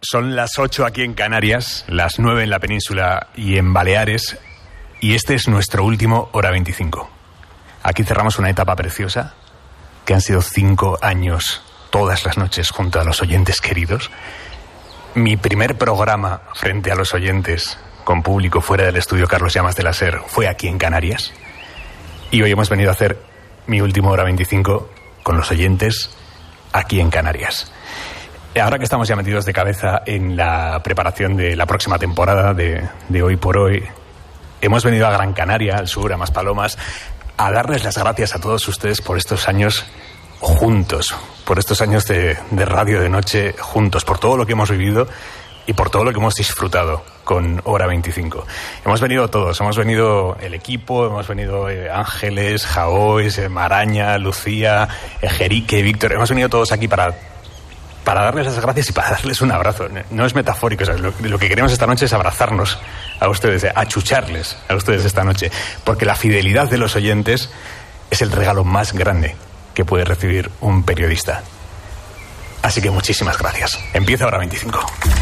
Son las 8 aquí en Canarias, las 9 en la península y en Baleares, y este es nuestro último Hora 25. Aquí cerramos una etapa preciosa, que han sido 5 años todas las noches junto a los oyentes queridos. Mi primer programa frente a los oyentes, con público fuera del estudio Carlos Llamas de la SER, fue aquí en Canarias. Y hoy hemos venido a hacer mi último Hora 25 con los oyentes aquí en Canarias. Ahora que estamos ya metidos de cabeza en la preparación de la próxima temporada de Hoy por Hoy, hemos venido a Gran Canaria, al sur, a Maspalomas, a darles las gracias a todos ustedes por estos años juntos, por estos años de radio de noche juntos, por todo lo que hemos vivido y por todo lo que hemos disfrutado con Hora 25. Hemos venido todos, hemos venido el equipo, hemos venido Ángeles, Jaois, Maraña, Lucía, Jerique, Víctor, hemos venido todos aquí para darles las gracias y para darles un abrazo. No es metafórico, o sea, lo que queremos esta noche es abrazarnos a ustedes, achucharles a ustedes esta noche, porque la fidelidad de los oyentes es el regalo más grande que puede recibir un periodista. Así que muchísimas gracias. Empieza Hora 25.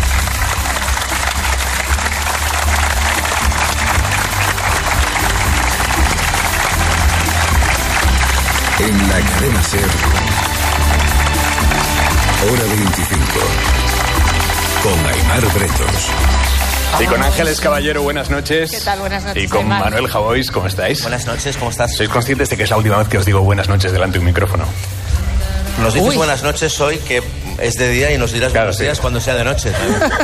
En la cadena SER, Hora 25, con Aimar Bretos. Y con Ángeles Caballero, buenas noches. ¿Qué tal? Buenas noches. Y con Aimar. Manuel Jaois, ¿cómo estáis? Buenas noches, ¿cómo estás? ¿Sois conscientes de que es la última vez que os digo buenas noches delante de un micrófono? Nos dices buenas noches hoy, que es de día, y nos dirás buenos días cuando sea de noche.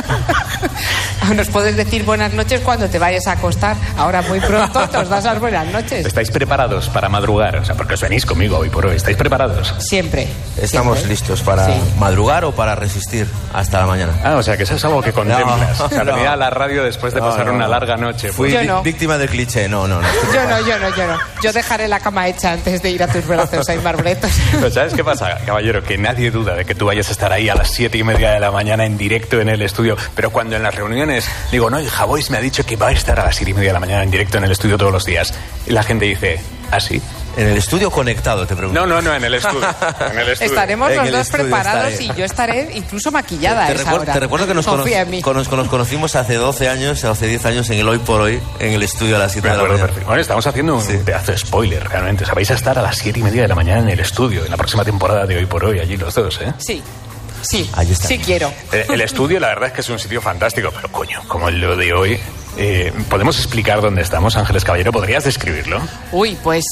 Nos puedes decir buenas noches cuando te vayas a acostar. Ahora muy pronto nos das las buenas noches. ¿Estáis preparados para madrugar? O sea, porque os venís conmigo hoy por hoy. ¿Estáis preparados? Siempre. Estamos listos para madrugar o para resistir hasta la mañana. Ah, o sea, que eso es algo que contemplas. No, o sea, venir a la radio después de pasar una larga noche. Fui Yo no. víctima del cliché. No. Yo no. Yo dejaré la cama hecha antes de ir a tus brazos, Aimar Bretos. Pero ¿sabes qué pasa, caballero? Que nadie duda de que tú vayas a estar ahí a las 7:30 de la mañana en directo en el estudio. Pero cuando en las reuniones digo, no, el Jaois me ha dicho que va a estar a las 7:30 de la mañana en directo en el estudio todos los días. Y la gente dice, ¿ah, sí? En el estudio conectado, te pregunto. No, en el estudio. En el estudio. Estaremos los dos estudio preparados estaré. y yo estaré incluso maquillada a esa hora. Te recuerdo que nos conocimos hace 12 años, hace 10 años en el Hoy por Hoy, en el estudio a las 7 de la mañana. Perfecto. Bueno, estamos haciendo un pedazo de spoiler, realmente. O sea, vais a estar a las 7:30 de la mañana en el estudio, en la próxima temporada de Hoy por Hoy, allí los dos, ¿eh? Sí, Ahí está. sí quiero. El estudio, la verdad es que es un sitio fantástico, pero coño, como lo de hoy. ¿Podemos explicar dónde estamos, Ángeles Caballero? ¿Podrías describirlo? Uy, pues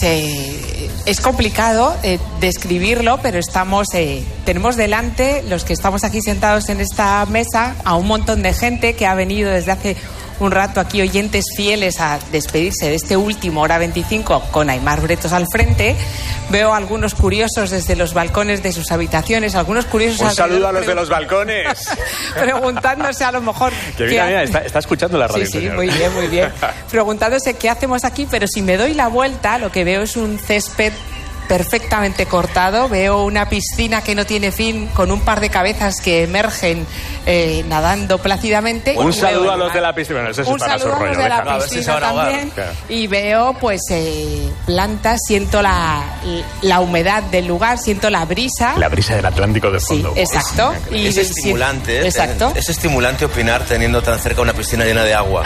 es complicado describirlo, pero tenemos delante, los que estamos aquí sentados en esta mesa, a un montón de gente que ha venido desde hace un rato aquí, oyentes fieles a despedirse de este último Hora 25 con Aimar Bretos al frente. Veo a algunos curiosos desde los balcones de sus habitaciones, algunos curiosos... Un saludo a los de los balcones. Preguntándose a lo mejor... Que mira, está escuchando la radio. Sí, muy bien. Preguntándose qué hacemos aquí, pero si me doy la vuelta, lo que veo es un césped perfectamente cortado. Veo una piscina que no tiene fin, con un par de cabezas que emergen nadando plácidamente. Un saludo a los de la piscina. Bueno, eso es un para saludo su a los rollo. de la piscina también. Claro. Y veo pues plantas, siento la humedad del lugar, siento la brisa. La brisa del Atlántico de fondo. Sí, exacto. Es estimulante. Exacto. Es estimulante opinar teniendo tan cerca una piscina llena de agua.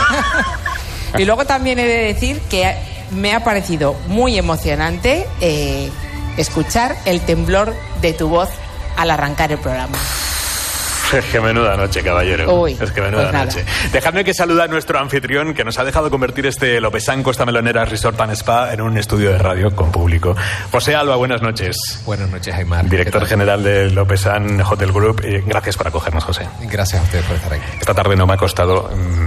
Y luego también he de decir que me ha parecido muy emocionante escuchar el temblor de tu voz al arrancar el programa. Es que menuda noche, caballero. Uy, es que menuda pues noche. Dejadme que salude a nuestro anfitrión, que nos ha dejado convertir este Lopesán Costa Melonera Resort and Spa en un estudio de radio con público. José Alba, buenas noches. Buenas noches, Aimar. Director general de Lopesán Hotel Group. Gracias por acogernos, José. Gracias a ustedes por estar aquí. Esta tarde no me ha costado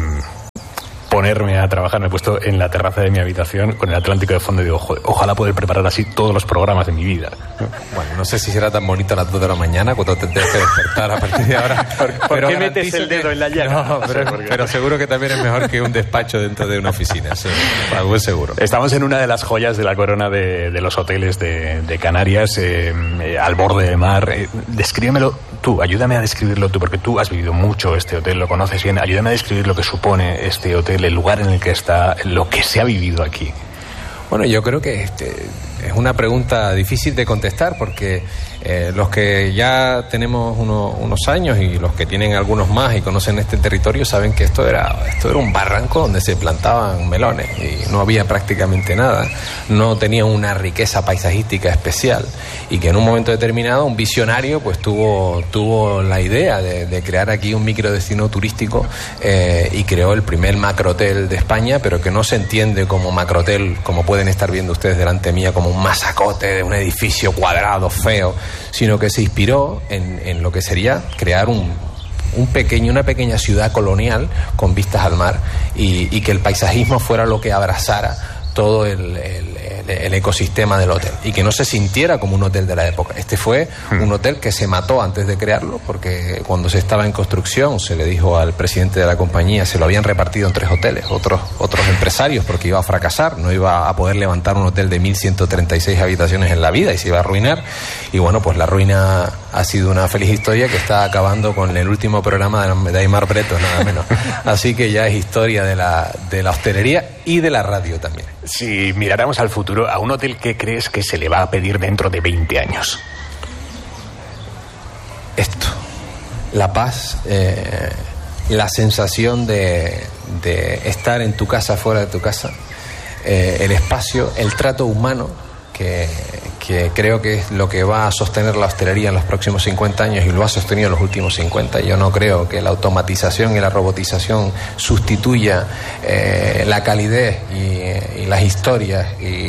ponerme a trabajar. Me he puesto en la terraza de mi habitación con el Atlántico de fondo y digo, joder, ojalá poder preparar así todos los programas de mi vida. Bueno, no sé si será tan bonito a las 2 de la mañana cuando te tengas que despertar a partir de ahora. ¿Por qué metes el dedo en la llaga? No, pero seguro que también es mejor que un despacho dentro de una oficina. Sí, algo es seguro. Estamos en una de las joyas de la corona de los hoteles de Canarias, al borde de mar. Descríbemelo tú, ayúdame a describirlo tú, porque tú has vivido mucho este hotel, lo conoces bien. Ayúdame a describir lo que supone este hotel, el lugar en el que está, lo que se ha vivido aquí. Bueno, yo creo que Es una pregunta difícil de contestar porque los que ya tenemos unos años y los que tienen algunos más y conocen este territorio saben que esto era un barranco donde se plantaban melones y no había prácticamente nada, no tenía una riqueza paisajística especial y que en un momento determinado un visionario pues tuvo la idea de crear aquí un microdestino turístico y creó el primer macrohotel de España, pero que no se entiende como macrohotel como pueden estar viendo ustedes delante mía, como un masacote de un edificio cuadrado feo, sino que se inspiró en lo que sería crear una pequeña ciudad colonial con vistas al mar y que el paisajismo fuera lo que abrazara todo el ecosistema del hotel y que no se sintiera como un hotel de la época. Este fue un hotel que se mató antes de crearlo porque cuando se estaba en construcción se le dijo al presidente de la compañía, se lo habían repartido en 3 hoteles, otros empresarios, porque iba a fracasar, no iba a poder levantar un hotel de 1.136 habitaciones en la vida y se iba a arruinar. Y bueno, pues la ruina ha sido una feliz historia que está acabando con el último programa de Aimar Bretos, nada menos. Así que ya es historia de la hostelería y de la radio también. Si miráramos al futuro, a un hotel, ¿qué crees que se le va a pedir dentro de 20 años? Esto, la paz, la sensación de estar en tu casa, fuera de tu casa, el espacio, el trato humano, que creo que es lo que va a sostener la hostelería en los próximos 50 años y lo ha sostenido en los últimos 50. Yo no creo que la automatización y la robotización sustituya la calidez y las historias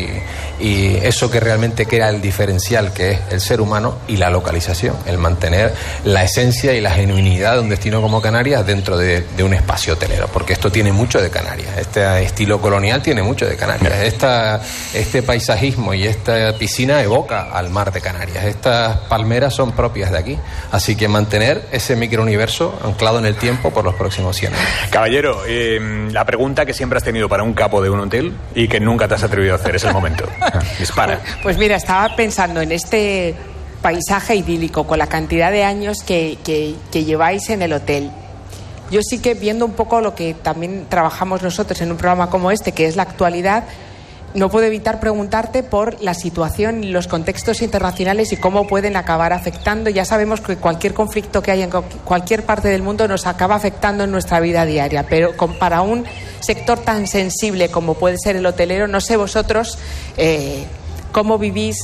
y eso que realmente crea el diferencial, que es el ser humano y la localización, el mantener la esencia y la genuinidad de un destino como Canarias dentro de un espacio hotelero, porque esto tiene mucho de Canarias, este estilo colonial tiene mucho de Canarias, este paisajismo y esta piscina evoca al mar de Canarias, estas palmeras son propias de aquí, así que mantener ese microuniverso anclado en el tiempo por los próximos 100 años. Caballero, la pregunta que siempre has tenido para un capo de un hotel y que nunca te has atrevido a hacer, es el momento. Dispara. Pues mira, estaba pensando en este paisaje idílico, con la cantidad de años que lleváis en el hotel. Yo sí que viendo un poco lo que también trabajamos nosotros en un programa como este, que es la actualidad, no puedo evitar preguntarte por la situación y los contextos internacionales y cómo pueden acabar afectando. Ya sabemos que cualquier conflicto que haya en cualquier parte del mundo nos acaba afectando en nuestra vida diaria, pero para un sector tan sensible como puede ser el hotelero, no sé vosotros cómo vivís.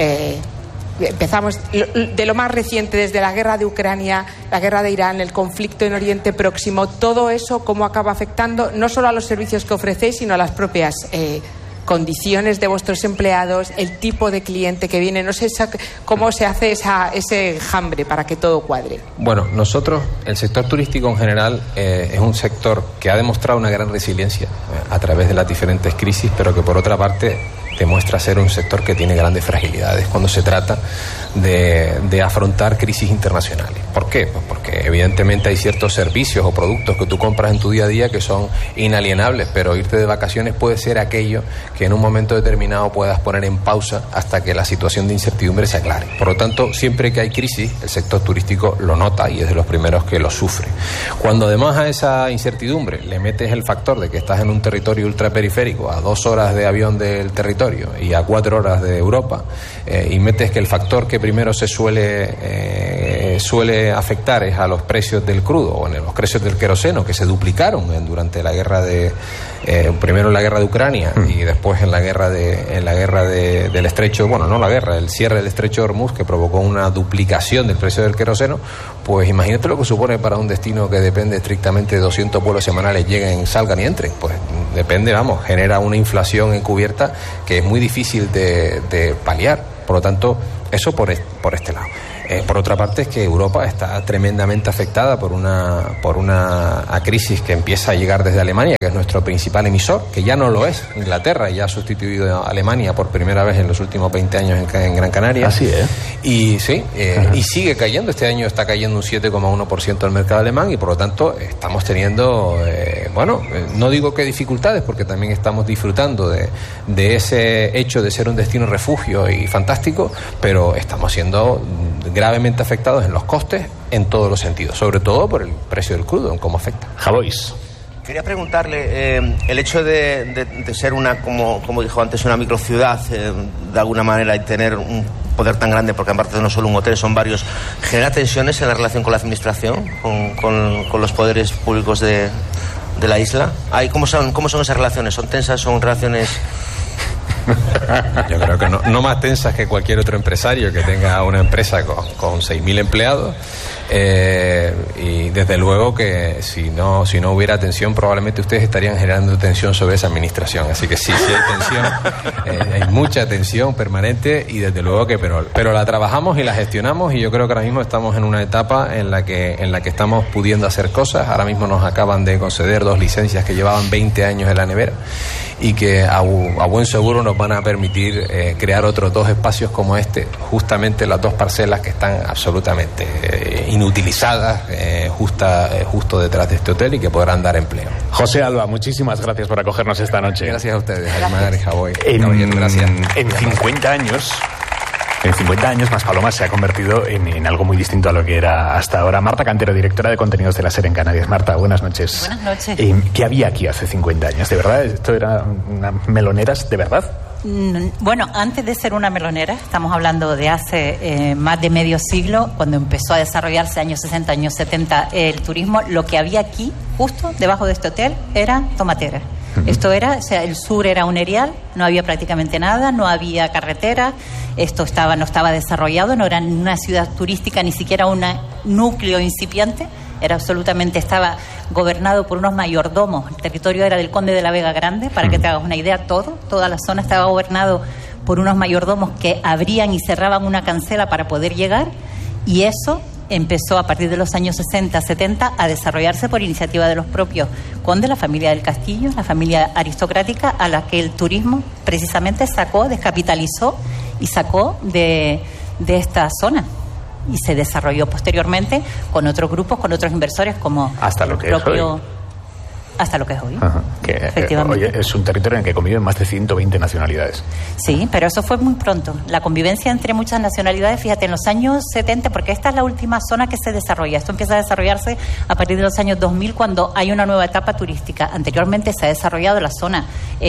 Empezamos de lo más reciente, desde la guerra de Ucrania, la guerra de Irán, el conflicto en Oriente Próximo, todo eso cómo acaba afectando no solo a los servicios que ofrecéis, sino a las propias condiciones de vuestros empleados, el tipo de cliente que viene. No sé cómo se hace ese enjambre para que todo cuadre. Bueno, nosotros, el sector turístico en general es un sector que ha demostrado una gran resiliencia a través de las diferentes crisis, pero que por otra parte demuestra ser un sector que tiene grandes fragilidades cuando se trata de afrontar crisis internacionales. ¿Por qué? Pues porque evidentemente hay ciertos servicios o productos que tú compras en tu día a día que son inalienables, pero irte de vacaciones puede ser aquello que en un momento determinado puedas poner en pausa hasta que la situación de incertidumbre se aclare. Por lo tanto, siempre que hay crisis, el sector turístico lo nota y es de los primeros que lo sufre. Cuando además a esa incertidumbre le metes el factor de que estás en un territorio ultraperiférico, a 2 horas de avión del territorio y a 4 horas de Europa, y metes que el factor que primero se suele afectar es a los precios del crudo o en los precios del queroseno, que se duplicaron durante la guerra primero en la guerra de Ucrania y después en la guerra del estrecho, bueno, no la guerra, el cierre del estrecho de Hormuz, que provocó una duplicación del precio del queroseno. Pues imagínate lo que supone para un destino que depende estrictamente de 200 vuelos semanales lleguen, salgan y entren. Pues depende, genera una inflación encubierta que es muy difícil de paliar. Por lo tanto, eso por este lado. Por otra parte, es que Europa está tremendamente afectada por una crisis que empieza a llegar desde Alemania, que es nuestro principal emisor, que ya no lo es. Inglaterra ya ha sustituido a Alemania por primera vez en los últimos 20 años en Gran Canaria. Así es. Y sí, y sigue cayendo. Este año está cayendo un 7,1% del mercado alemán y por lo tanto estamos teniendo, no digo que dificultades, porque también estamos disfrutando de ese hecho de ser un destino refugio y fantástico, pero estamos siendo gravemente afectados en los costes en todos los sentidos, sobre todo por el precio del crudo, en cómo afecta. Javois. Quería preguntarle, el hecho de ser una, como dijo antes, una microciudad, de alguna manera, y tener un poder tan grande, porque aparte no solo un hotel, son varios, ¿genera tensiones en la relación con la administración, con los poderes públicos de la isla? ¿Cómo son esas relaciones? ¿Son tensas? ¿Son relaciones...? Yo creo que no más tensas que cualquier otro empresario que tenga una empresa con 6.000 empleados, y desde luego que si no hubiera tensión, probablemente ustedes estarían generando tensión sobre esa administración. Así que sí hay tensión, hay mucha tensión permanente, y desde luego que pero la trabajamos y la gestionamos, y yo creo que ahora mismo estamos en una etapa en la que estamos pudiendo hacer cosas. Ahora mismo nos acaban de conceder 2 licencias que llevaban 20 años en la nevera, y que a buen seguro nos van a permitir crear otros 2 espacios como este, justamente las 2 parcelas que están absolutamente inutilizadas, justo detrás de este hotel, y que podrán dar empleo. José Alba, muchísimas gracias por acogernos esta noche. Gracias a ustedes, Aymar y Javoy. Gracias. En 50 años Maspalomas se ha convertido en algo muy distinto a lo que era hasta ahora. Marta Cantero, directora de contenidos de la SER en Canarias. Marta, buenas noches. Buenas noches. ¿Qué había aquí hace 50 años? ¿De verdad? ¿Esto era unas meloneras de verdad? Bueno, antes de ser una melonera, estamos hablando de hace más de medio siglo, cuando empezó a desarrollarse, años 60, años 70, el turismo. Lo que había aquí, justo debajo de este hotel, era tomatera. Esto era, el sur era un erial, no había prácticamente nada, no había carretera, esto no estaba desarrollado, no era una ciudad turística, ni siquiera un núcleo incipiente, estaba gobernado por unos mayordomos. El territorio era del conde de la Vega Grande, para que te hagas una idea, toda la zona estaba gobernado por unos mayordomos que abrían y cerraban una cancela para poder llegar, y eso empezó a partir de los años 60, 70 a desarrollarse por iniciativa de los propios condes, la familia del Castillo, la familia aristocrática, a la que el turismo precisamente descapitalizó y sacó de esta zona. Y se desarrolló posteriormente con otros grupos, con otros inversores, como hasta lo que es hoy. Hasta lo que es hoy. Efectivamente. Oye, es un territorio en el que conviven más de 120 nacionalidades. Sí, pero eso fue muy pronto. La convivencia entre muchas nacionalidades, fíjate, en los años 70, porque esta es la última zona que se desarrolla. Esto empieza a desarrollarse a partir de los años 2000, cuando hay una nueva etapa turística. Anteriormente se ha desarrollado la zona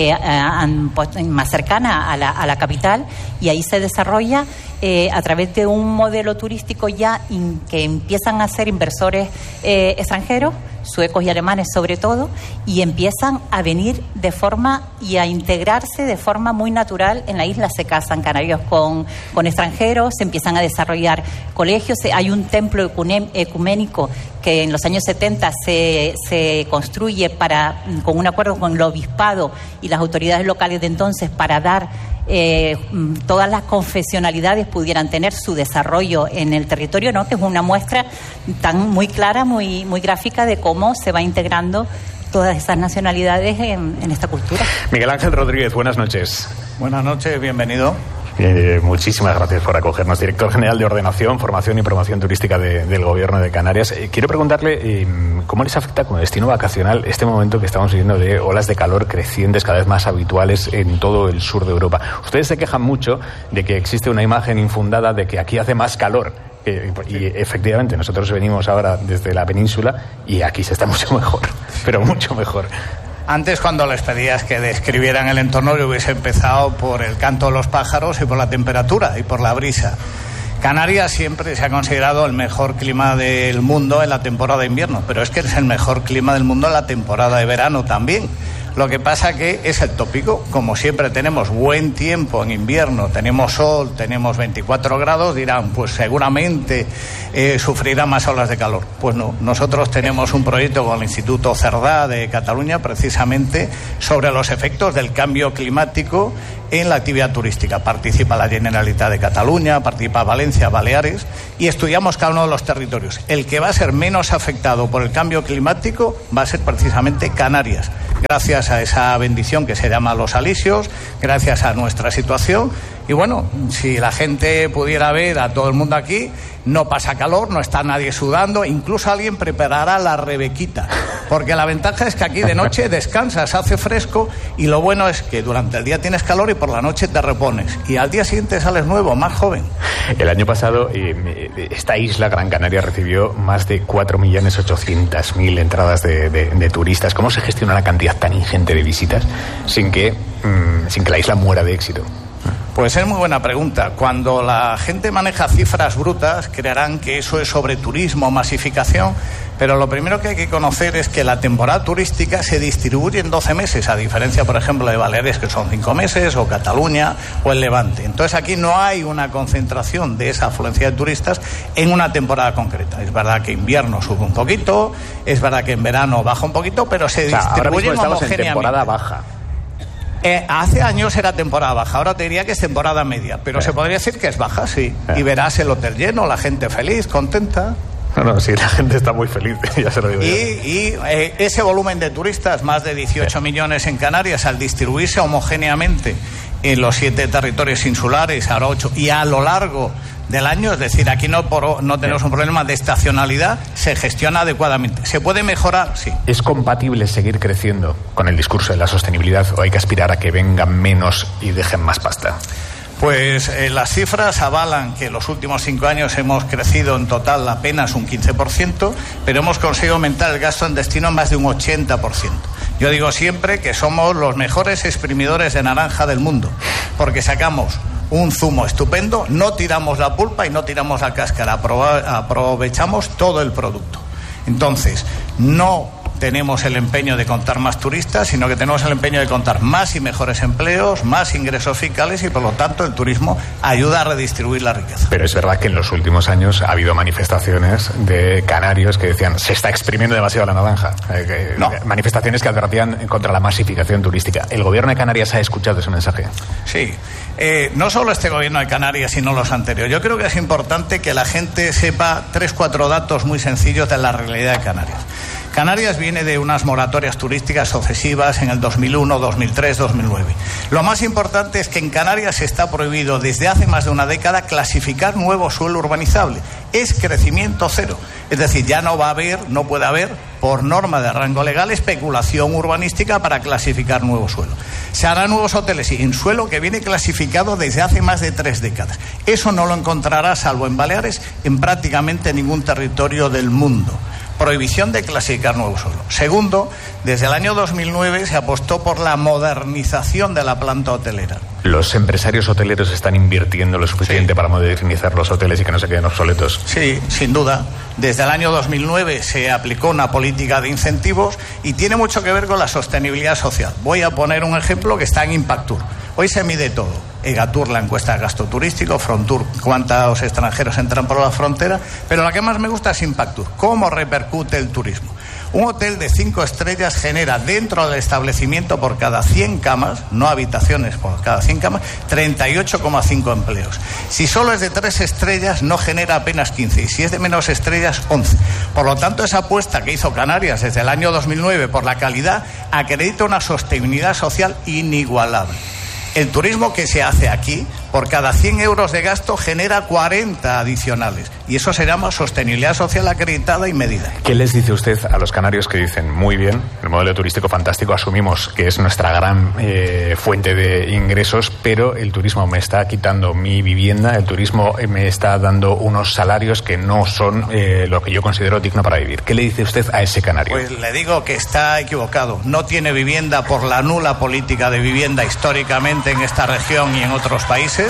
más cercana a la capital, y ahí se desarrolla a través de un modelo turístico ya que empiezan a ser inversores extranjeros, suecos y alemanes sobre todo, y empiezan a venir de forma y a integrarse de forma muy natural en la isla. Se casan canarios con extranjeros, se empiezan a desarrollar colegios, hay un templo ecuménico que en los años 70 se construye con un acuerdo con el obispado y las autoridades locales de entonces, para dar todas las confesionalidades pudieran tener su desarrollo en el territorio, ¿no? Que es una muestra muy clara, muy gráfica de cómo se va integrando todas esas nacionalidades en esta cultura. Miguel Ángel Rodríguez, buenas noches. Buenas noches, bienvenido. Muchísimas gracias por acogernos. Director General de Ordenación, Formación y Promoción Turística del Gobierno de Canarias. Quiero preguntarle cómo les afecta como destino vacacional este momento que estamos viviendo de olas de calor crecientes, cada vez más habituales en todo el sur de Europa. Ustedes se quejan mucho de que existe una imagen infundada de que aquí hace más calor. Y efectivamente, nosotros venimos ahora desde la península y aquí se está mucho mejor, pero mucho mejor. Antes, cuando les pedías que describieran el entorno, yo hubiese empezado por el canto de los pájaros y por la temperatura y por la brisa. Canarias siempre se ha considerado el mejor clima del mundo en la temporada de invierno, pero es que es el mejor clima del mundo en la temporada de verano también. Lo que pasa que es el tópico. Como siempre tenemos buen tiempo en invierno, tenemos sol, tenemos 24 grados, dirán, pues seguramente sufrirá más olas de calor. Pues no, nosotros tenemos un proyecto con el Instituto Cerdà de Cataluña, precisamente sobre los efectos del cambio climático en la actividad turística. Participa la Generalitat de Cataluña, participa Valencia, Baleares, y estudiamos cada uno de los territorios. El que va a ser menos afectado por el cambio climático va a ser precisamente Canarias, gracias a esa bendición que se llama los alisios, gracias a nuestra situación. Y bueno, si la gente pudiera ver a todo el mundo aquí, no pasa calor, no está nadie sudando, incluso alguien preparará la rebequita, porque la ventaja es que aquí de noche descansas, hace fresco, y lo bueno es que durante el día tienes calor y por la noche te repones, y al día siguiente sales nuevo, más joven. El año pasado esta isla, Gran Canaria, recibió más de 4.800.000 entradas de turistas. ¿Cómo se gestiona una cantidad tan ingente de visitas sin que la isla muera de éxito? Pues es muy buena pregunta. Cuando la gente maneja cifras brutas, creerán que eso es sobre turismo, masificación, pero lo primero que hay que conocer es que la temporada turística se distribuye en 12 meses, a diferencia, por ejemplo, de Baleares, que son 5 meses, o Cataluña, o el Levante. Entonces aquí no hay una concentración de esa afluencia de turistas en una temporada concreta. Es verdad que invierno sube un poquito, es verdad que en verano baja un poquito, pero se distribuye homogéneamente. En temporada baja. Hace años era temporada baja, ahora te diría que es temporada media, pero se podría decir que es baja, sí. Y verás el hotel lleno, la gente feliz, contenta. No, sí, la gente está muy feliz, ya se lo digo. Y ese volumen de turistas, más de 18 millones en Canarias, al distribuirse homogéneamente en los 7 territorios insulares, ahora 8, y a lo largo del año, es decir, aquí no tenemos un problema de estacionalidad, se gestiona adecuadamente. ¿Se puede mejorar? Sí. ¿Es compatible seguir creciendo con el discurso de la sostenibilidad o hay que aspirar a que vengan menos y dejen más pasta? Pues las cifras avalan que en los últimos 5 años hemos crecido en total apenas un 15%, pero hemos conseguido aumentar el gasto en destino más de un 80%. Yo digo siempre que somos los mejores exprimidores de naranja del mundo, porque sacamos un zumo estupendo, no tiramos la pulpa y no tiramos la cáscara, aprovechamos todo el producto. Entonces, no tenemos el empeño de contar más turistas, sino que tenemos el empeño de contar más y mejores empleos, más ingresos fiscales, y por lo tanto el turismo ayuda a redistribuir la riqueza. Pero es verdad que en los últimos años ha habido manifestaciones de canarios que decían se está exprimiendo demasiado la naranja. No. Manifestaciones que advertían contra la masificación turística. ¿El gobierno de Canarias ha escuchado ese mensaje? Sí. No solo este gobierno de Canarias, sino los anteriores. Yo creo que es importante que la gente sepa 3-4 datos muy sencillos de la realidad de Canarias. Canarias viene de unas moratorias turísticas sucesivas en el 2001, 2003, 2009. Lo más importante es que en Canarias está prohibido desde hace más de una década clasificar nuevo suelo urbanizable. Es crecimiento cero. Es decir, ya no puede haber, por norma de rango legal, especulación urbanística para clasificar nuevo suelo. Se harán nuevos hoteles en suelo que viene clasificado desde hace más de 3 décadas. Eso no lo encontrará, salvo en Baleares, en prácticamente ningún territorio del mundo. Prohibición de clasificar nuevo suelo. Segundo, desde el año 2009 se apostó por la modernización de la planta hotelera. ¿Los empresarios hoteleros están invirtiendo lo suficiente para modernizar los hoteles y que no se queden obsoletos? Sí, sin duda. Desde el año 2009 se aplicó una política de incentivos y tiene mucho que ver con la sostenibilidad social. Voy a poner un ejemplo que está en Impactur. Hoy se mide todo. Egatur, la encuesta de gasto turístico, Frontur, cuántos extranjeros entran por la frontera, pero la que más me gusta es Impactur. ¿Cómo repercute el turismo? Un hotel de 5 estrellas genera dentro del establecimiento por cada 100 camas, no habitaciones, por cada 100 camas, 38,5 empleos. Si solo es de 3 estrellas, no genera apenas 15, y si es de menos estrellas, 11. Por lo tanto, esa apuesta que hizo Canarias desde el año 2009 por la calidad acredita una sostenibilidad social inigualable. El turismo que se hace aquí, por cada 100 euros de gasto, genera 40 adicionales. Y eso se llama sostenibilidad social acreditada y medida. ¿Qué les dice usted a los canarios que dicen, muy bien, el modelo turístico fantástico, asumimos que es nuestra gran fuente de ingresos, pero el turismo me está quitando mi vivienda, el turismo me está dando unos salarios que no son lo que yo considero digno para vivir? ¿Qué le dice usted a ese canario? Pues le digo que está equivocado. No tiene vivienda por la nula política de vivienda históricamente en esta región y en otros países,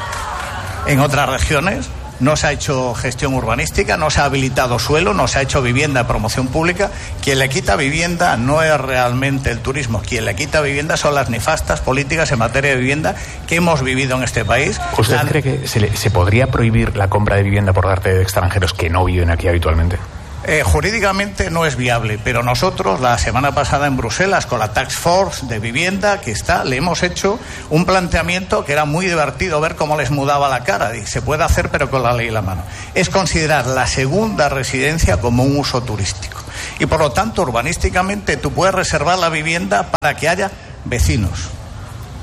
en otras regiones. No se ha hecho gestión urbanística, no se ha habilitado suelo, no se ha hecho vivienda de promoción pública. Quien le quita vivienda no es realmente el turismo. Quien le quita vivienda son las nefastas políticas en materia de vivienda que hemos vivido en este país. ¿Usted cree que se podría prohibir la compra de vivienda por parte de extranjeros que no viven aquí habitualmente? Jurídicamente no es viable, pero nosotros la semana pasada en Bruselas con la Task Force de vivienda que está, le hemos hecho un planteamiento que era muy divertido ver cómo les mudaba la cara. Y se puede hacer, pero con la ley en la mano. Es considerar la segunda residencia como un uso turístico. Y por lo tanto, urbanísticamente tú puedes reservar la vivienda para que haya vecinos.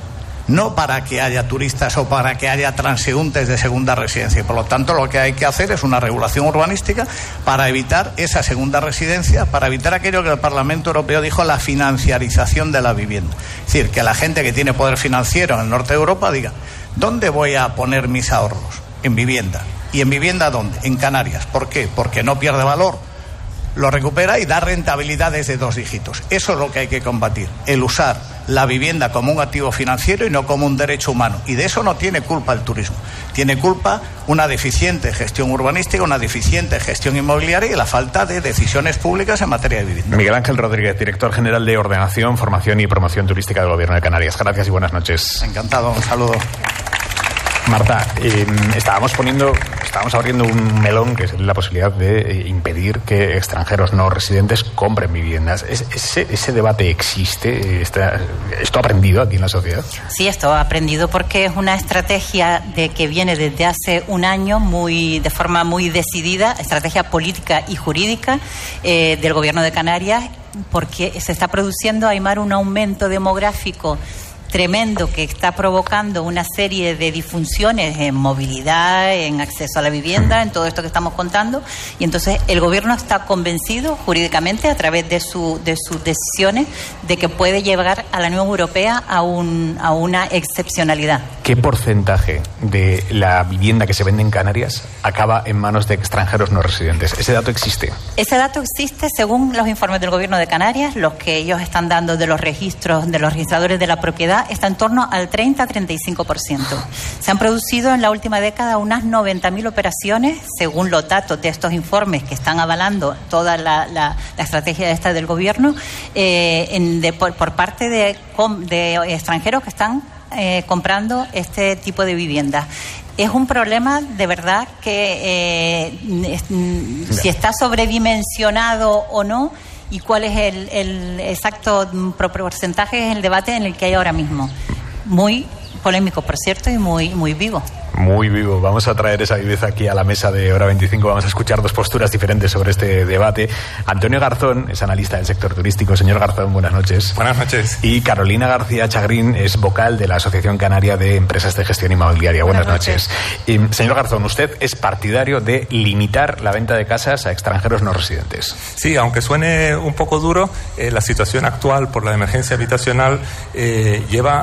no para que haya turistas o para que haya transeúntes de segunda residencia. Por lo tanto, lo que hay que hacer es una regulación urbanística para evitar esa segunda residencia, para evitar aquello que el Parlamento Europeo dijo, la financiarización de la vivienda. Es decir, que la gente que tiene poder financiero en el norte de Europa diga, ¿dónde voy a poner mis ahorros? En vivienda. ¿Y en vivienda dónde? En Canarias. ¿Por qué? Porque no pierde valor, lo recupera y da rentabilidades de 2 dígitos. Eso es lo que hay que combatir, el usar la vivienda como un activo financiero y no como un derecho humano. Y de eso no tiene culpa el turismo. Tiene culpa una deficiente gestión urbanística, una deficiente gestión inmobiliaria y la falta de decisiones públicas en materia de vivienda. Miguel Ángel Rodríguez, director general de Ordenación, Formación y Promoción Turística del Gobierno de Canarias. Gracias y buenas noches. Encantado, un saludo. Marta, estábamos abriendo un melón que es la posibilidad de impedir que extranjeros no residentes compren viviendas. ¿Ese debate existe? ¿Esto ha aprendido aquí en la sociedad? Sí, esto ha aprendido porque es una estrategia que viene desde hace un año de forma muy decidida, estrategia política y jurídica del Gobierno de Canarias, porque se está produciendo, Aimar, un aumento demográfico tremendo que está provocando una serie de disfunciones en movilidad, en acceso a la vivienda, en todo esto que estamos contando, y entonces el gobierno está convencido jurídicamente a través de sus decisiones de que puede llevar a la Unión Europea a una excepcionalidad. ¿Qué porcentaje de la vivienda que se vende en Canarias acaba en manos de extranjeros no residentes? ¿Ese dato existe? Ese dato existe según los informes del Gobierno de Canarias, los que ellos están dando de los registros, de los registradores de la propiedad, está en torno al 30-35%. Se han producido en la última década unas 90.000 operaciones, según los datos de estos informes que están avalando toda la estrategia esta del Gobierno, por parte de extranjeros que están comprando este tipo de viviendas. Es un problema de verdad que si está sobredimensionado o no, y cuál es el exacto porcentaje, es el debate en el que hay ahora mismo. Muy polémico, por cierto, y muy vivo. Muy vivo. Vamos a traer esa viveza aquí a la mesa de Hora 25. Vamos a escuchar 2 posturas diferentes sobre este debate. Antonio Garzón es analista del sector turístico. Señor Garzón, buenas noches. Buenas noches. Y Carolina García Chagrín es vocal de la Asociación Canaria de Empresas de Gestión Inmobiliaria. Buenas noches. Señor Garzón, usted es partidario de limitar la venta de casas a extranjeros no residentes. Sí, aunque suene un poco duro, la situación actual por la emergencia habitacional lleva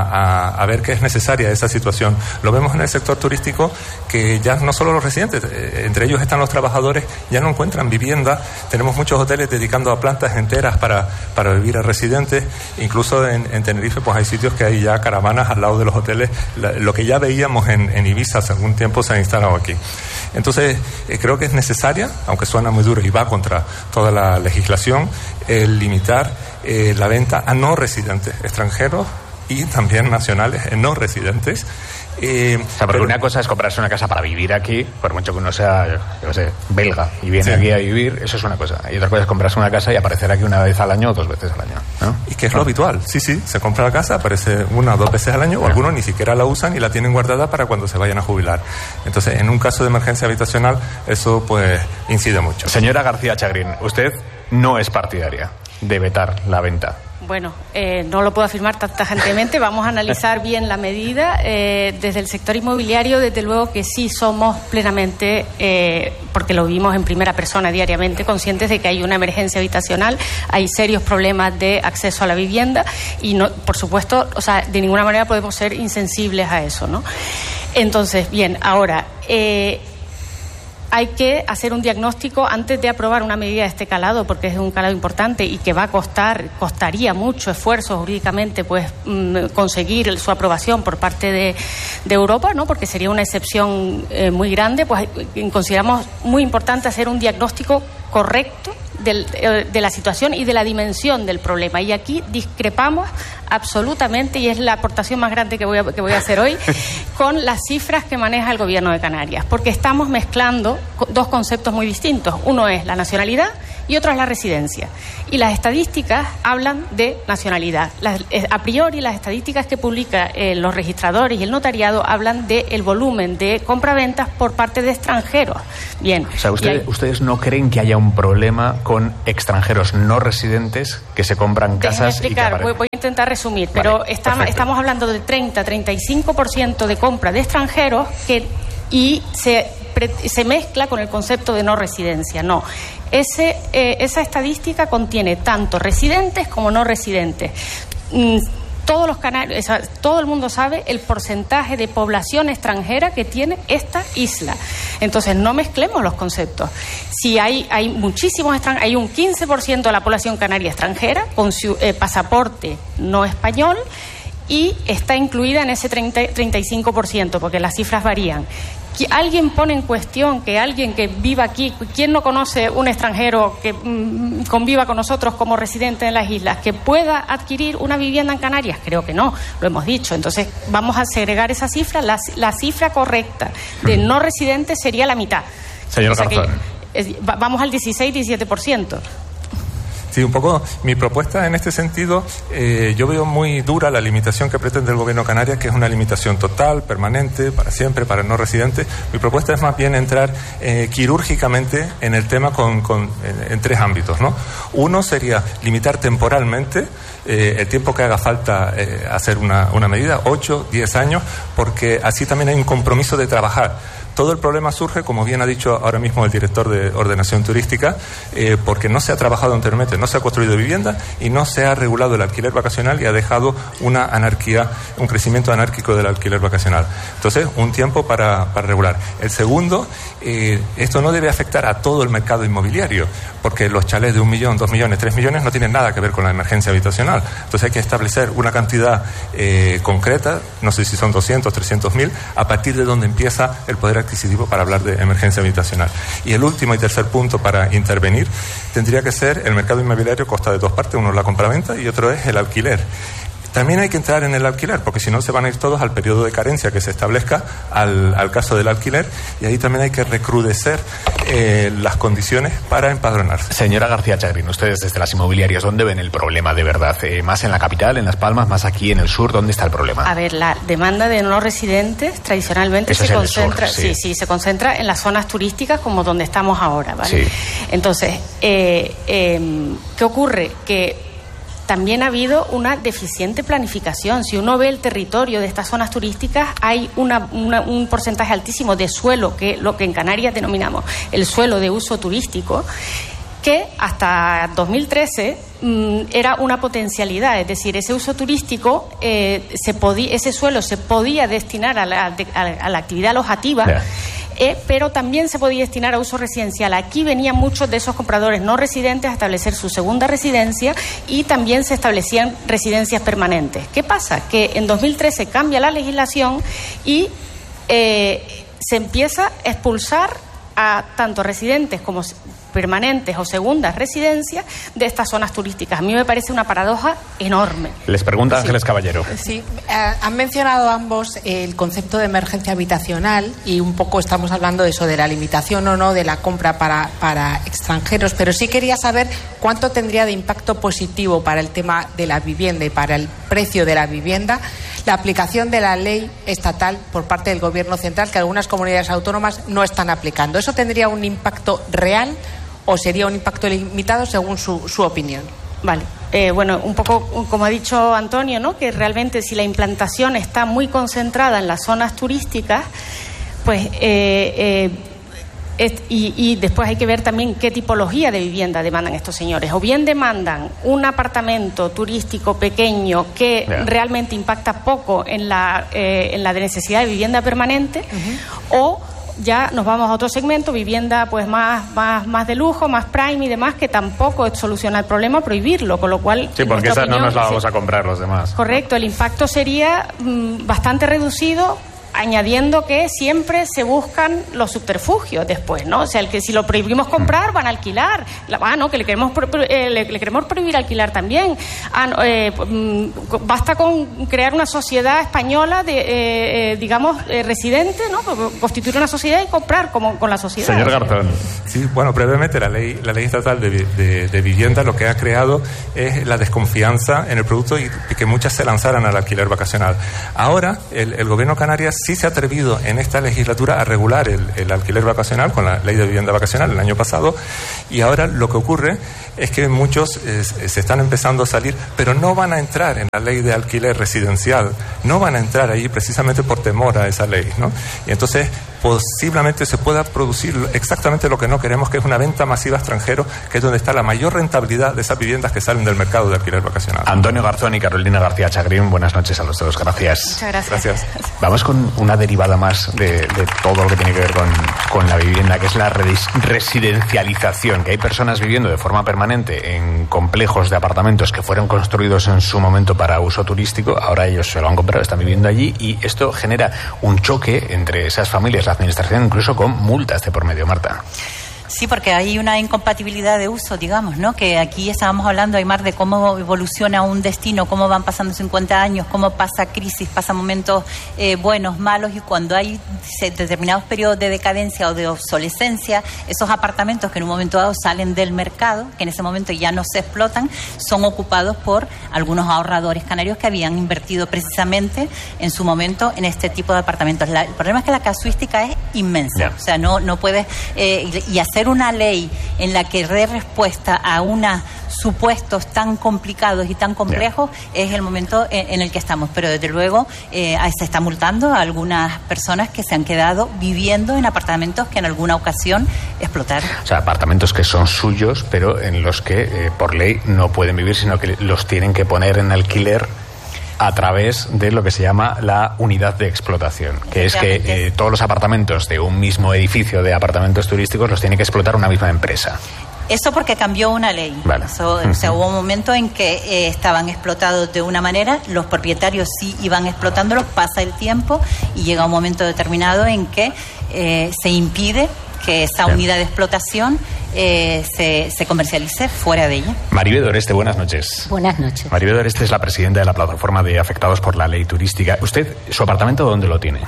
a ver que es necesaria esa situación. Lo vemos en el sector turístico, que ya no solo los residentes, entre ellos están los trabajadores, ya no encuentran vivienda. Tenemos muchos hoteles dedicando a plantas enteras para vivir a residentes. Incluso en Tenerife pues hay sitios que hay ya caravanas al lado de los hoteles. Lo que ya veíamos en Ibiza hace algún tiempo se ha instalado aquí. Entonces creo que es necesaria, aunque suena muy duro y va contra toda la legislación, limitar la venta a no residentes extranjeros y también nacionales no residentes. Porque una cosa es comprarse una casa para vivir aquí, por mucho que uno sea, yo sé, belga y viene aquí a vivir, eso es una cosa. Y otra cosa es comprarse una casa y aparecer aquí una vez al año o 2 veces al año, ¿no? Y que es lo habitual. Sí, se compra la casa, aparece 1 o 2 veces al año, o algunos ni siquiera la usan y la tienen guardada para cuando se vayan a jubilar. Entonces, en un caso de emergencia habitacional, eso pues incide mucho. Señora García Chagrín, usted no es partidaria de vetar la venta. Bueno, no lo puedo afirmar tan tajantemente. Vamos a analizar bien la medida. Desde el sector inmobiliario, desde luego que sí somos plenamente, porque lo vimos en primera persona diariamente, conscientes de que hay una emergencia habitacional, hay serios problemas de acceso a la vivienda y, no, por supuesto, o sea, de ninguna manera podemos ser insensibles a eso, ¿no? Entonces, bien, ahora... hay que hacer un diagnóstico antes de aprobar una medida de este calado, porque es un calado importante y que costaría mucho esfuerzo jurídicamente pues conseguir su aprobación por parte de Europa, ¿no? Porque sería una excepción muy grande. Pues consideramos muy importante hacer un diagnóstico correcto de la situación y de la dimensión del problema. Y aquí discrepamos absolutamente, y es la aportación más grande que voy a hacer hoy, con las cifras que maneja el Gobierno de Canarias, porque estamos mezclando 2 conceptos muy distintos. Uno es la nacionalidad y otro es la residencia. Y las estadísticas hablan de nacionalidad. A priori, las estadísticas que publican los registradores y el notariado hablan del volumen de compraventas por parte de extranjeros. Bien. O sea, ¿ustedes no creen que haya un problema con extranjeros no residentes que se compran casas? Déjame explicar, voy a intentar resumir, vale, pero estamos hablando de 30-35% de compra de extranjeros y se mezcla con el concepto de no residencia. No. Esa estadística contiene tanto residentes como no residentes. Todos los canarios, todo el mundo sabe el porcentaje de población extranjera que tiene esta isla. Entonces, no mezclemos los conceptos. Si hay muchísimos extranjeros, hay un 15% de la población canaria extranjera con su pasaporte no español, y está incluida en ese 35%, porque las cifras varían. ¿Alguien pone en cuestión que alguien que viva aquí, quién no conoce un extranjero que conviva con nosotros como residente en las islas, que pueda adquirir una vivienda en Canarias? Creo que no, lo hemos dicho. Entonces vamos a segregar esa cifra. La cifra correcta de no residentes sería la mitad. Señor Garzón. Vamos al 16-17%. Sí, un poco mi propuesta en este sentido, yo veo muy dura la limitación que pretende el Gobierno de Canarias, que es una limitación total, permanente, para siempre, para el no residente. Mi propuesta es más bien entrar quirúrgicamente en el tema en tres ámbitos, ¿no? Uno sería limitar temporalmente el tiempo que haga falta hacer una medida, 8, 10 años, porque así también hay un compromiso de trabajar. Todo el problema surge, como bien ha dicho ahora mismo el director de Ordenación Turística, porque no se ha trabajado anteriormente, no se ha construido vivienda y no se ha regulado el alquiler vacacional y ha dejado una anarquía, un crecimiento anárquico del alquiler vacacional. Entonces, un tiempo para regular. El segundo, esto no debe afectar a todo el mercado inmobiliario, porque los chalés de 1 millón, 2 millones, 3 millones no tienen nada que ver con la emergencia habitacional. Entonces hay que establecer una cantidad concreta, no sé si son 200, 300.000, a partir de donde empieza el poder adquisitivo para hablar de emergencia habitacional. Y el último y tercer punto para intervenir tendría que ser el mercado inmobiliario, consta de dos partes, uno es la compraventa y otro es el alquiler. También hay que entrar en el alquiler, porque si no se van a ir todos al periodo de carencia que se establezca al caso del alquiler, y ahí también hay que recrudecer las condiciones para empadronarse. Señora García Chagrin, ustedes desde las inmobiliarias, ¿dónde ven el problema de verdad? ¿Más en la capital, en Las Palmas, más aquí en el sur? ¿Dónde está el problema? A ver, la demanda de no residentes tradicionalmente se concentra, se concentra en las zonas turísticas como donde estamos ahora, ¿vale? Sí. Entonces, ¿qué ocurre? Que también ha habido una deficiente planificación. Si uno ve el territorio de estas zonas turísticas, hay un porcentaje altísimo de suelo, que lo que en Canarias denominamos el suelo de uso turístico, que hasta 2013 era una potencialidad. Es decir, ese uso turístico, ese suelo se podía destinar a la actividad alojativa. Yeah. Pero también se podía destinar a uso residencial. Aquí venían muchos de esos compradores no residentes a establecer su segunda residencia y también se establecían residencias permanentes. ¿Qué pasa? Que en 2013 cambia la legislación y se empieza a expulsar a tanto residentes como permanentes o segundas residencias de estas zonas turísticas. A mí me parece una paradoja enorme. Les pregunta Ángeles Caballero. Sí, han mencionado ambos el concepto de emergencia habitacional y un poco estamos hablando de eso, de la limitación o no de la compra para extranjeros, pero sí quería saber cuánto tendría de impacto positivo para el tema de la vivienda y para el precio de la vivienda la aplicación de la ley estatal por parte del Gobierno central, que algunas comunidades autónomas no están aplicando. ¿Eso tendría un impacto real o sería un impacto limitado según su opinión? Vale. Bueno, un poco como ha dicho Antonio, ¿no? Que realmente si la implantación está muy concentrada en las zonas turísticas, pues y después hay que ver también qué tipología de vivienda demandan estos señores. O bien demandan un apartamento turístico pequeño que realmente impacta poco en la necesidad de vivienda permanente, o ya nos vamos a otro segmento, vivienda pues más de lujo, más prime y demás, que tampoco soluciona el problema prohibirlo, con lo cual... Sí, porque esa no nos la vamos a comprar los demás. Correcto, el impacto sería bastante reducido añadiendo que siempre se buscan los subterfugios después, ¿no? O sea, el que si lo prohibimos comprar, van a alquilar. No, que le queremos prohibir alquilar también. Basta con crear una sociedad española residente, ¿no? Constituir una sociedad y comprar como con la sociedad. Señor Garzón. Sí, bueno, brevemente, la ley estatal de vivienda lo que ha creado es la desconfianza en el producto y que muchas se lanzaran al alquiler vacacional. Ahora, el gobierno de Canarias sí se ha atrevido en esta legislatura a regular el alquiler vacacional con la ley de vivienda vacacional el año pasado, y ahora lo que ocurre es que muchos se están empezando a salir, pero no van a entrar en la ley de alquiler residencial, no van a entrar ahí precisamente por temor a esa ley, ¿no? Y entonces posiblemente se pueda producir exactamente lo que no queremos, que es una venta masiva a extranjeros, que es donde está la mayor rentabilidad de esas viviendas que salen del mercado de alquiler vacacional. Antonio Garzón y Carolina García Chagrín, buenas noches a los dos. Gracias. Muchas gracias. Vamos con una derivada más de todo lo que tiene que ver con la vivienda, que es la residencialización, que hay personas viviendo de forma permanente en complejos de apartamentos que fueron construidos en su momento para uso turístico. Ahora ellos se lo han comprado, están viviendo allí, y esto genera un choque entre esas familias, la administración, incluso con multas de por medio. Marta. Sí, porque hay una incompatibilidad de uso, digamos, ¿no? Que aquí estábamos hablando, Aymar, de cómo evoluciona un destino, cómo van pasando 50 años, cómo pasa crisis, pasa momentos buenos, malos, y cuando hay determinados periodos de decadencia o de obsolescencia, esos apartamentos que en un momento dado salen del mercado, que en ese momento ya no se explotan, son ocupados por algunos ahorradores canarios que habían invertido precisamente en su momento en este tipo de apartamentos. El problema es que la casuística es inmensa. Yeah. O sea, no puedes... y hacer una ley en la que dé respuesta a unos supuestos tan complicados y tan complejos es el momento en el que estamos. Pero desde luego se está multando a algunas personas que se han quedado viviendo en apartamentos que en alguna ocasión explotaron. O sea, apartamentos que son suyos, pero en los que por ley no pueden vivir, sino que los tienen que poner en alquiler a través de lo que se llama la unidad de explotación, que es que todos los apartamentos de un mismo edificio de apartamentos turísticos los tiene que explotar una misma empresa. Eso porque cambió una ley. Vale. O sea, hubo un momento en que estaban explotados de una manera, los propietarios sí iban explotándolos, pasa el tiempo y llega un momento determinado en que se impide que esa unidad de explotación se comercialice fuera de ella. Maribel Doreste, buenas noches. Buenas noches. Maribel Doreste es la presidenta de la plataforma de afectados por la ley turística. ¿Usted, su apartamento, dónde lo tiene?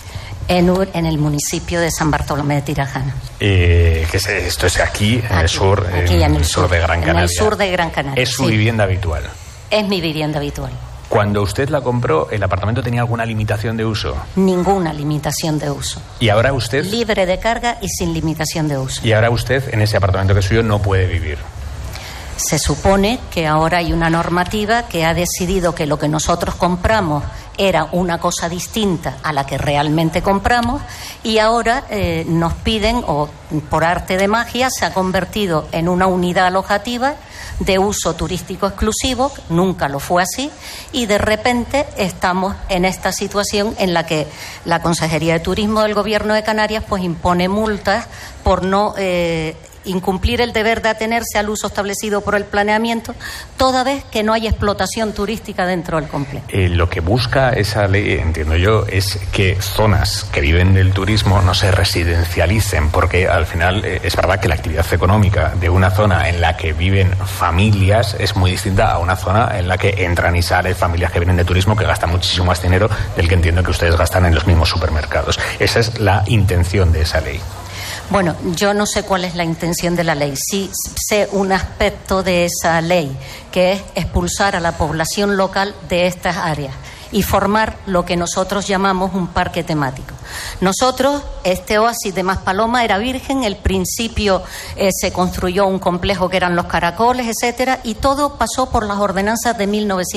En el municipio de San Bartolomé de Tirajana. Esto es aquí, en el sur, aquí en el sur de Gran Canaria. En el sur de Gran Canaria. ¿Es su vivienda habitual? Es mi vivienda habitual. Cuando usted la compró, ¿el apartamento tenía alguna limitación de uso? Ninguna limitación de uso. ¿Y ahora usted? Libre de carga y sin limitación de uso. ¿Y ahora usted, en ese apartamento que es suyo, no puede vivir? Se supone que ahora hay una normativa que ha decidido que lo que nosotros compramos era una cosa distinta a la que realmente compramos, y ahora nos piden, o por arte de magia se ha convertido en una unidad alojativa de uso turístico exclusivo. Nunca lo fue así, y de repente estamos en esta situación en la que la Consejería de Turismo del Gobierno de Canarias pues impone multas por no incumplir el deber de atenerse al uso establecido por el planeamiento, toda vez que no hay explotación turística dentro del complejo. Lo que busca esa ley, entiendo yo, es que zonas que viven del turismo no se residencialicen, porque al final es verdad que la actividad económica de una zona en la que viven familias es muy distinta a una zona en la que entran y salen familias que vienen de turismo, que gastan muchísimo más dinero del que entiendo que ustedes gastan en los mismos supermercados. Esa es la intención de esa ley. Bueno, yo no sé cuál es la intención de la ley. Sí sé un aspecto de esa ley, que es expulsar a la población local de estas áreas y formar lo que nosotros llamamos un parque temático. Nosotros, este oasis de Maspaloma era virgen, al principio se construyó un complejo que eran los caracoles, etcétera, y todo pasó por las ordenanzas de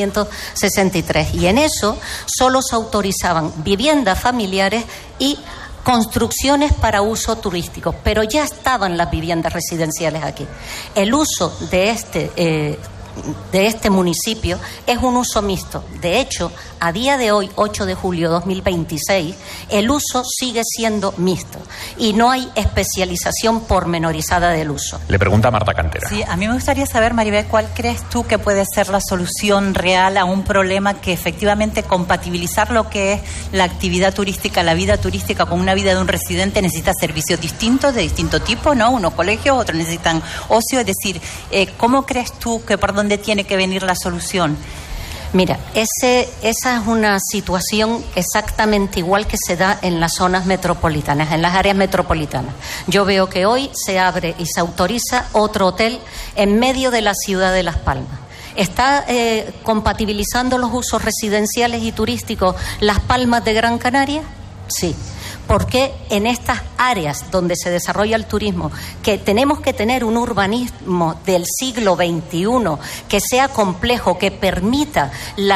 1963, y en eso solo se autorizaban viviendas familiares y construcciones para uso turístico, pero ya estaban las viviendas residenciales aquí. El uso de este de este municipio es un uso mixto. De hecho, a día de hoy, 8 de julio de 2026, el uso sigue siendo mixto y no hay especialización pormenorizada del uso. Le pregunta Marta Cantera. Sí, a mí me gustaría saber, Maribel, ¿cuál crees tú que puede ser la solución real a un problema que efectivamente compatibilizar lo que es la actividad turística, la vida turística con una vida de un residente necesita servicios distintos, de distinto tipo, ¿no? Unos colegios, otros necesitan ocio. Es decir, ¿cómo crees tú que por dónde tiene que venir la solución? Mira, esa es una situación exactamente igual que se da en las zonas metropolitanas, en las áreas metropolitanas. Yo veo que hoy se abre y se autoriza otro hotel en medio de la ciudad de Las Palmas. ¿Está compatibilizando los usos residenciales y turísticos Las Palmas de Gran Canaria? Sí. ¿Por qué en estas áreas donde se desarrolla el turismo, que tenemos que tener un urbanismo del siglo XXI que sea complejo, que permita la